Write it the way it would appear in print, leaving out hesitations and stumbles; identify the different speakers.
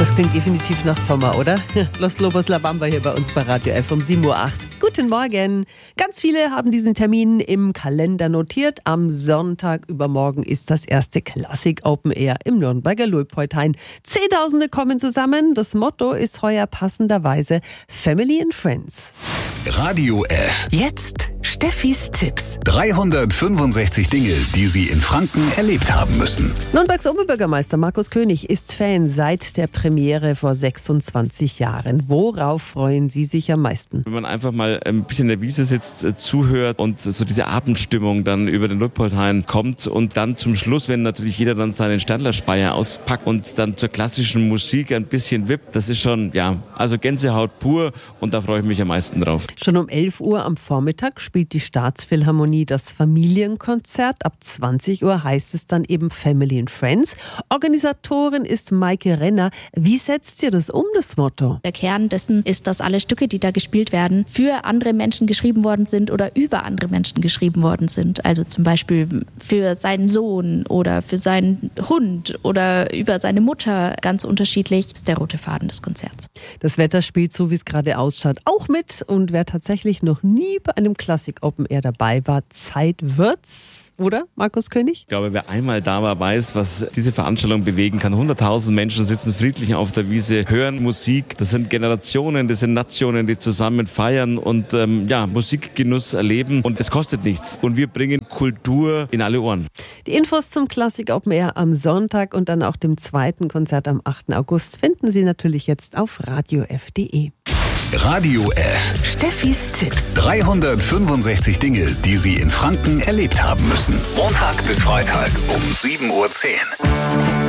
Speaker 1: Das klingt definitiv nach Sommer, oder? Los Lobos La Bamba hier bei uns bei Radio F um 7.08 Uhr. Guten Morgen. Ganz viele haben diesen Termin im Kalender notiert. Am Sonntag übermorgen ist das erste Klassik Open Air im Nürnberger Luitpoldhain. Zehntausende kommen zusammen. Das Motto ist heuer passenderweise Family and Friends.
Speaker 2: Radio F.
Speaker 3: Jetzt Steffis Tipps.
Speaker 2: 365 Dinge, die Sie in Franken erlebt haben müssen.
Speaker 1: Nürnbergs Oberbürgermeister Markus König ist Fan seit der Premiere vor 26 Jahren. Worauf freuen Sie sich am meisten?
Speaker 4: Wenn man einfach mal ein bisschen in der Wiese sitzt, zuhört und so diese Abendstimmung dann über den Luitpoldhain kommt und dann zum Schluss, wenn natürlich jeder dann seinen Standlerspeier auspackt und dann zur klassischen Musik ein bisschen wippt, das ist schon, also Gänsehaut pur und da freue ich mich am meisten drauf.
Speaker 1: Schon um 11 Uhr am Vormittag spielt die Staatsphilharmonie das Familienkonzert. Ab 20 Uhr heißt es dann eben Family and Friends. Organisatorin ist Maike Renner. Wie setzt ihr das um, das Motto?
Speaker 5: Der Kern dessen ist, dass alle Stücke, die da gespielt werden, für andere Menschen geschrieben worden sind oder über andere Menschen geschrieben worden sind. Also zum Beispiel für seinen Sohn oder für seinen Hund oder über seine Mutter. Ganz unterschiedlich ist der rote Faden des Konzerts.
Speaker 1: Das Wetter spielt so, wie es gerade ausschaut, auch mit. Und wer tatsächlich noch nie bei einem Klassik Open Air dabei war, Zeit wird's, oder, Markus König?
Speaker 4: Ich glaube, wer einmal da war, weiß, was diese Veranstaltung bewegen kann. 100.000 Menschen sitzen friedlich auf der Wiese, hören Musik. Das sind Generationen, das sind Nationen, die zusammen feiern und Musikgenuss erleben. Und es kostet nichts. Und wir bringen Kultur in alle Ohren.
Speaker 1: Die Infos zum Klassik Open Air am Sonntag und dann auch dem zweiten Konzert am 8. August finden Sie natürlich jetzt auf radiof.de.
Speaker 2: Radio F.
Speaker 3: Steffis Tipps.
Speaker 2: 365 Dinge, die Sie in Franken erlebt haben müssen. Montag bis Freitag um 7.10 Uhr.